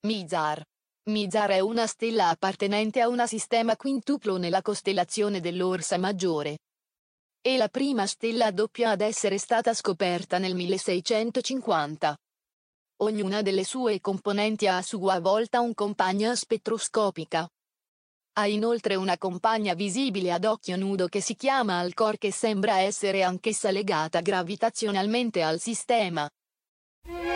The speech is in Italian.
Mizar. Mizar è una stella appartenente a un sistema quintuplo nella costellazione dell'Orsa Maggiore. È la prima stella a doppia ad essere stata scoperta nel 1650. Ognuna delle sue componenti ha a sua volta un compagna spettroscopica. Ha inoltre una compagna visibile ad occhio nudo che si chiama Alcor, che sembra essere anch'essa legata gravitazionalmente al sistema.